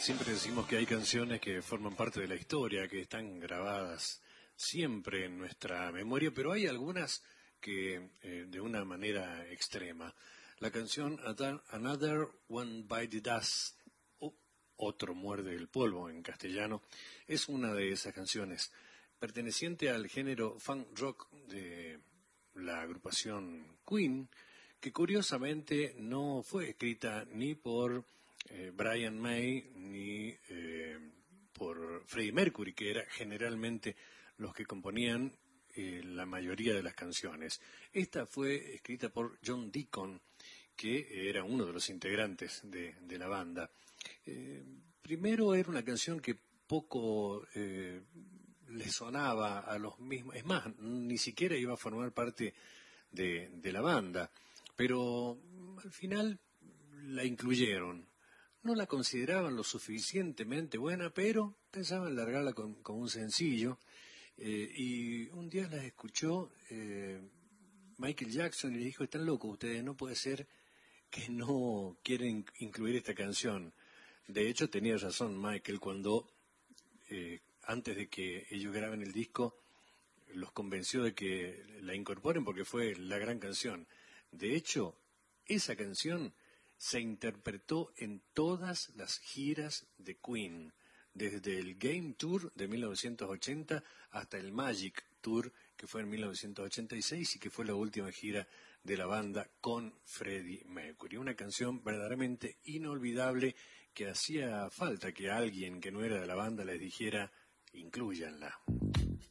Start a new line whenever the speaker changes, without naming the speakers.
Siempre decimos que hay canciones que forman parte de la historia, que están grabadas siempre en nuestra memoria, pero hay algunas que de una manera extrema. La canción Another One Bite the Dust, o Otro Muerde el Polvo en castellano, es una de esas canciones, perteneciente al género funk rock de la agrupación Queen, que curiosamente no fue escrita ni por Brian May ni por Freddie Mercury, que era generalmente los que componían la mayoría de las canciones. Esta fue escrita por John Deacon, que era uno de los integrantes de la banda. Primero era una canción que poco le sonaba a los mismos, es más, ni siquiera iba a formar parte de la banda, pero al final la incluyeron. No la consideraban lo suficientemente buena, pero pensaban largarla con un sencillo. Y un día las escuchó Michael Jackson y le dijo: están locos ustedes, no puede ser que no quieren incluir esta canción. De hecho, tenía razón Michael cuando, antes de que ellos graben el disco, los convenció de que la incorporen porque fue la gran canción. De hecho, esa canción se interpretó en todas las giras de Queen, desde el Game Tour de 1980 hasta el Magic Tour, que fue en 1986 y que fue la última gira de la banda con Freddie Mercury. Una canción verdaderamente inolvidable que hacía falta que alguien que no era de la banda les dijera: inclúyanla.